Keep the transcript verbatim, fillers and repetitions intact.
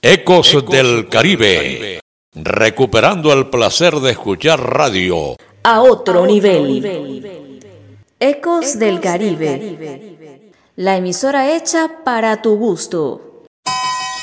Ecos del Caribe, recuperando el placer de escuchar radio a otro nivel. Ecos del Caribe, la emisora hecha para tu gusto.